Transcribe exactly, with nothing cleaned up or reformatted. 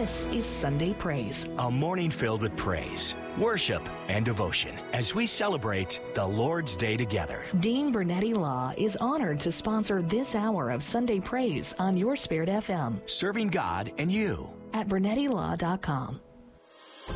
This is Sunday Praise, a morning filled with praise, worship, and devotion as we celebrate the Lord's Day together. Dean Bernetti Law is honored to sponsor this hour of Sunday Praise on Your Spirit F M. Serving God and you. At bernetti law dot com.